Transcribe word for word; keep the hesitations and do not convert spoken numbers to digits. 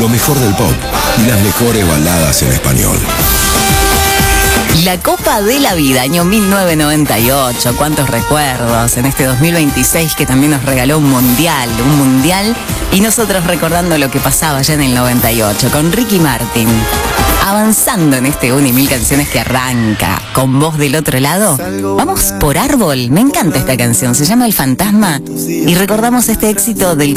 lo mejor del pop y las mejores baladas en español. La Copa de la Vida, año mil novecientos noventa y ocho. Cuántos recuerdos en este dos mil veintiséis que también nos regaló un mundial, un mundial. Y nosotros recordando lo que pasaba ya en el noventa y ocho con Ricky Martin. Avanzando en este Una y Mil Canciones que arranca con voz del otro lado. Vamos por Árbol. Me encanta esta canción. Se llama El Fantasma. Y recordamos este éxito del